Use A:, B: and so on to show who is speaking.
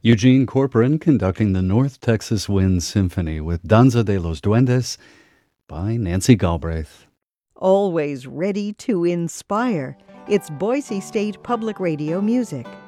A: Eugene Corporan conducting the North Texas Wind Symphony with Danza de los Duendes by Nancy Galbraith.
B: Always ready to inspire. It's Boise State Public Radio Music.